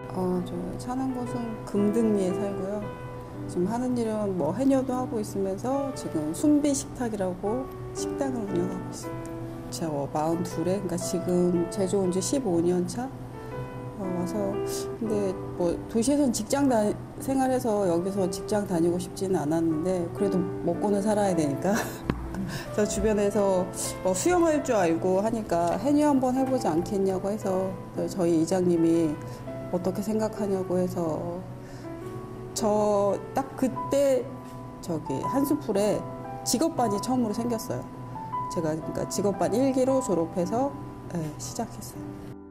저 사는 곳은 금등리에 살고요. 지금 하는 일은 뭐 해녀도 하고 있으면서 지금 순비 식탁이라고 식당을 운영하고 있습니다. 제가 42에, 그러니까 지금 제주 온 지 15년 차 와서, 근데 뭐 도시에선 생활해서 여기서 직장 다니고 싶지는 않았는데 그래도 먹고는 살아야 되니까 그래서 주변에서 뭐 수영할 줄 알고 하니까 해녀 한번 해보지 않겠냐고 해서 저희 이장님이 어떻게 생각하냐고 해서 저 딱 그때 저기 한수풀에 직업반이 처음으로 생겼어요. 제가 그러니까 직업반 1기로 졸업해서 시작했어요.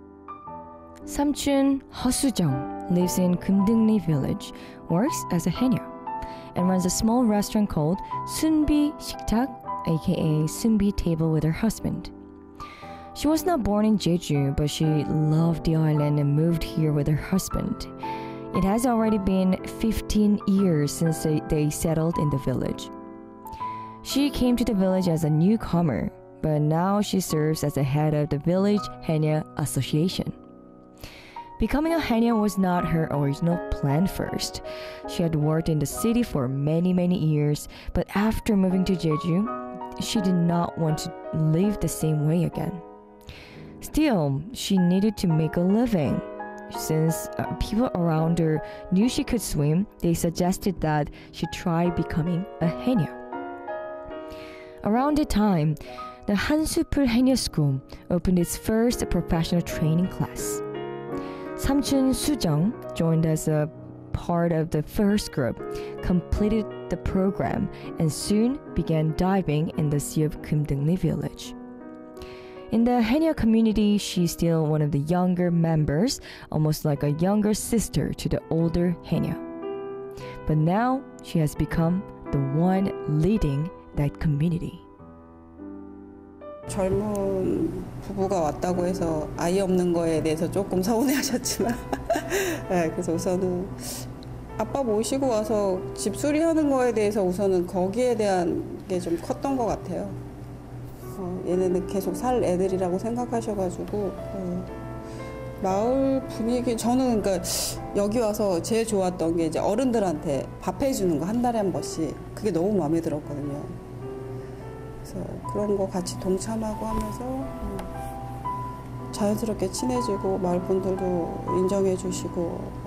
Samchun Hosujong lives in Kumdungni village, works as a haenyeo, and runs a small restaurant called Sunbi Shiktak, aka Sunbi Table, with her husband. She was not born in Jeju, but she loved the island and moved here with her husband. It has already been 15 years since they settled in the village. She came to the village as a newcomer, but now she serves as the head of the village haenyeo association. Becoming a haenyeo was not her original plan first. She had worked in the city for many years, but after moving to Jeju, she did not want to live the same way again. Still, she needed to make a living. Since people around her knew she could swim, they suggested that she try becoming a haenyeo. Around the time, the Hansupul Haenyeo School opened its first professional training class. Samchun Sujong joined as a part of the first group, completed the program, and soon began diving in the sea of Kumdungni village. In the haenyeo community, she's still one of the younger members, almost like a younger sister to the older haenyeo. But now she has become the one leading that community. 젊은 부부가 왔다고 해서 아이 없는 거에 대해서 조금 서운해하셨지만 그래서 우선은 아빠 모시고 와서 집 수리하는 거에 대해서 우선은 거기에 대한 게 좀 컸던 것 같아요. 얘네는 계속 살 애들이라고 생각하셔가지고 마을 분위기 저는 그러니까 여기 와서 제일 좋았던 게 이제 어른들한테 밥 해주는 거 한 달에 한 번씩 그게 너무 마음에 들었거든요. 그래서 그런 거 같이 동참하고 하면서 자연스럽게 친해지고 마을 분들도 인정해 주시고.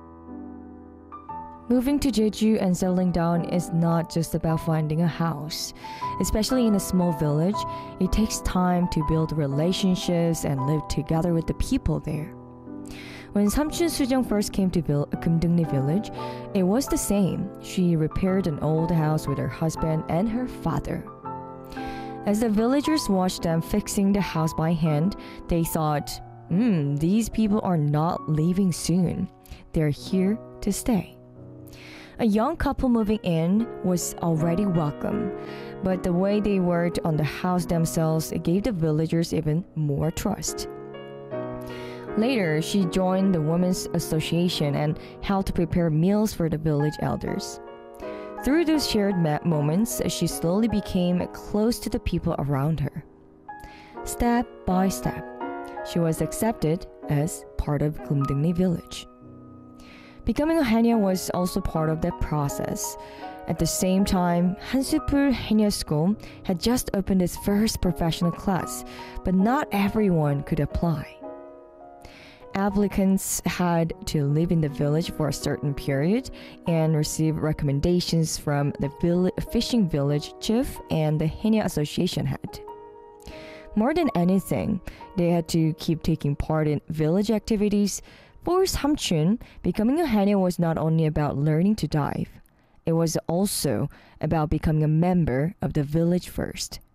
Moving to Jeju and settling down is not just about finding a house. Especially in a small village, it takes time to build relationships and live together with the people there. When Samchun Sujong first came to Kumdungni village, it was the same. She repaired an old house with her husband and her father. As the villagers watched them fixing the house by hand, they thought, these people are not leaving soon. They're here to stay. A young couple moving in was already welcome, but the way they worked on the house themselves gave the villagers even more trust. Later, she joined the Women's Association and helped prepare meals for the village elders. Through those shared moments, she slowly became close to the people around her. Step by step, she was accepted as part of Kumdungni village. Becoming a haenyeo was also part of that process. At the same time, Hansupul Haenyeo School had just opened its first professional class, but not everyone could apply. Applicants had to live in the village for a certain period and receive recommendations from the fishing village chief and the haenyeo association head. More than anything, they had to keep taking part in village activities. For Samchun, becoming a haenyeo was not only about learning to dive, it was also about becoming a member of the village first.